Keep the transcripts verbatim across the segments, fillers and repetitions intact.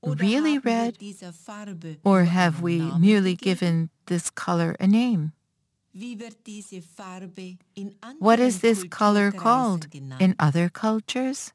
really red, or have we merely given this color a name? What is this color called in other cultures?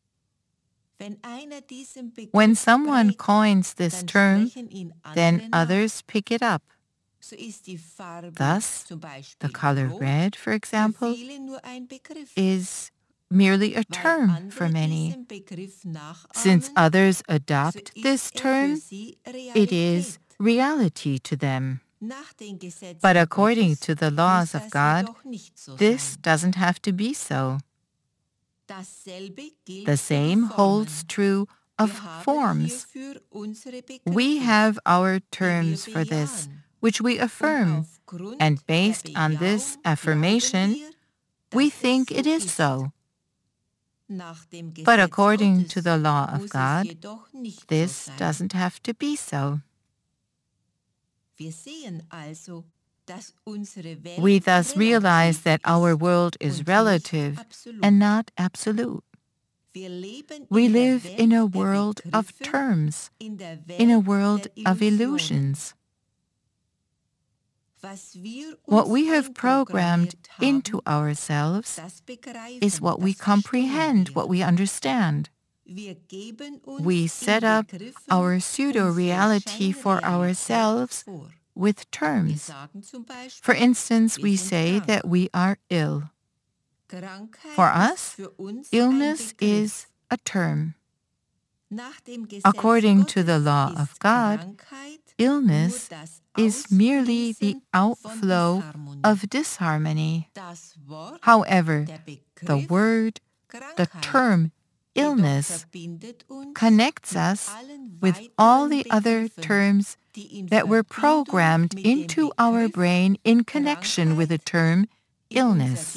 When someone coins this term, then others pick it up. Thus, the color red, for example, is merely a term for many. Since others adopt this term, it is reality to them. But according to the laws of God, this doesn't have to be so. The same holds true of forms. We have our terms for this, which we affirm, and based on this affirmation, we think it is so. But according to the law of God, this doesn't have to be so. We thus realize that our world is relative and not absolute. We live in a world of terms, in a world of illusions. What we have programmed into ourselves is what we comprehend, what we understand. We set up our pseudo-reality for ourselves with terms. For instance, we say that we are ill. For us, illness is a term. According to the law of God, illness is merely the outflow of disharmony. However, the word, the term illness, connects us with all the other terms that were programmed into our brain in connection with the term illness.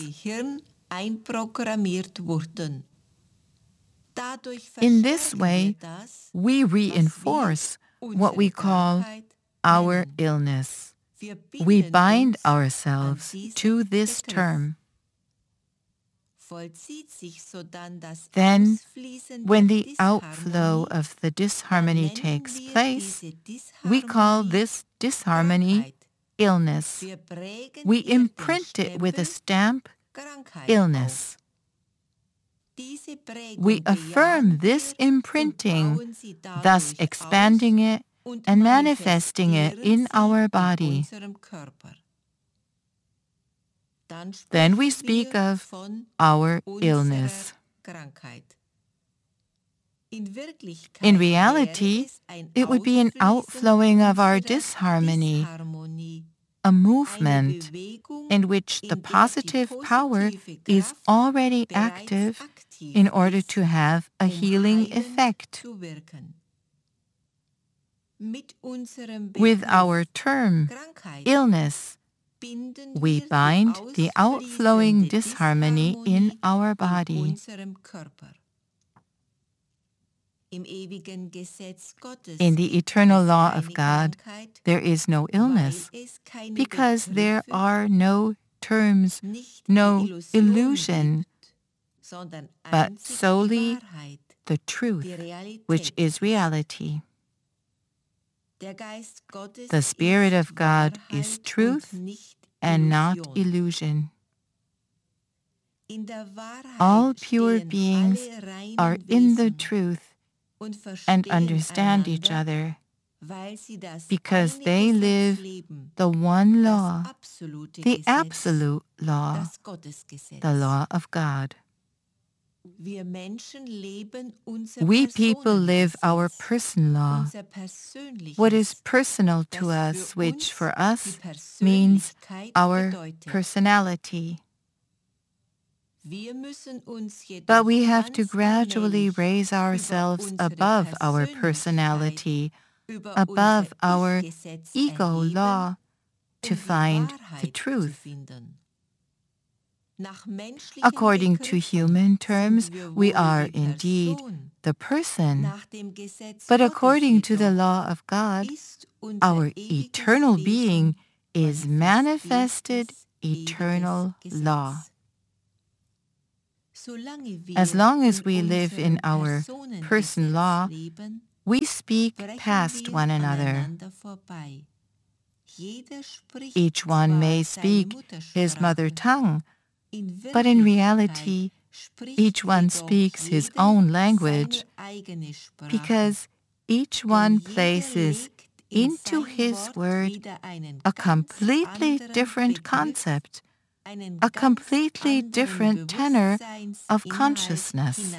In this way, we reinforce what we call our illness. We bind ourselves to this term. Then, when the outflow of the disharmony takes place, we call this disharmony illness. We imprint it with a stamp, illness. We affirm this imprinting, thus expanding it and manifesting it in our body. Then we speak of our illness. In reality, it would be an outflowing of our disharmony, a movement in which the positive power is already active in order to have a healing effect. With our term, illness, we bind the outflowing disharmony in our body. In the eternal law of God, there is no illness, because there are no terms, no illusion, but solely the truth, which is reality. The Spirit of God is truth and not illusion. All pure beings are in the truth and understand each other because they live the one law, the absolute law, the law of God. We people live our person law, what is personal to us, which for us means our personality. But we have to gradually raise ourselves above our personality, above our ego law, to find the truth. According to human terms, we are indeed the person, but according to the law of God, our eternal being is manifested eternal law. As long as we live in our person law, we speak past one another. Each one may speak his mother tongue, but in reality, each one speaks his own language because each one places into his word a completely different concept, a completely different tenor of consciousness.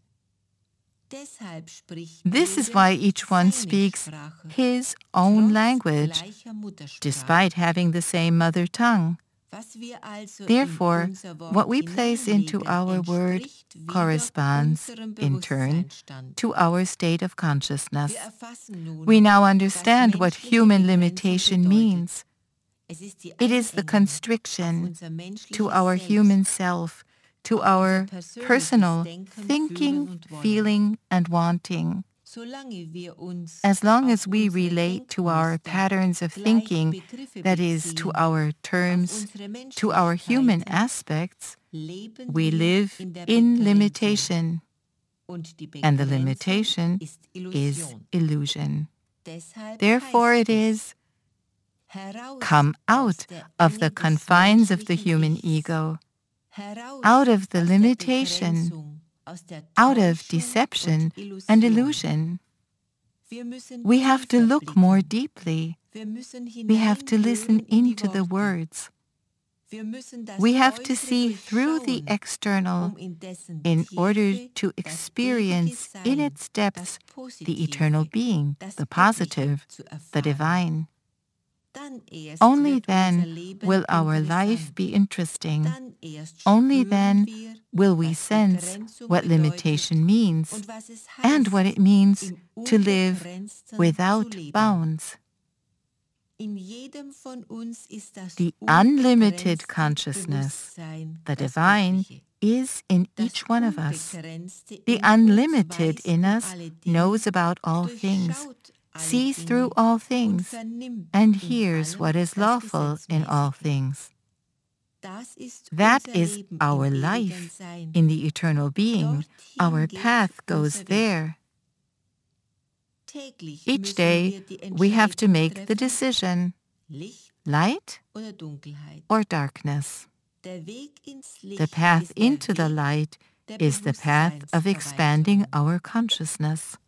This is why each one speaks his own language, despite having the same mother tongue. Therefore, what we place into our word corresponds, in turn, to our state of consciousness. We now understand what human limitation means. It is the constriction to our human self, to our personal thinking, feeling, and wanting. As long as we relate to our patterns of thinking, that is, to our terms, to our human aspects, we live in limitation, and the limitation is illusion. Therefore it is, come out of the confines of the human ego, out of the limitation, out of deception and illusion. We have to look more deeply. We have to listen into the words. We have to see through the external in order to experience in its depths the eternal being, the positive, the divine. Only then will our life be interesting. Only then will we sense what limitation means and what it means to live without bounds. The unlimited consciousness, the divine, is in each one of us. The unlimited in us knows about all things, sees through all things, and hears what is lawful in all things. That is our life in the eternal being. Our path goes there. Each day, we have to make the decision, light or darkness. The path into the light is the path of expanding our consciousness.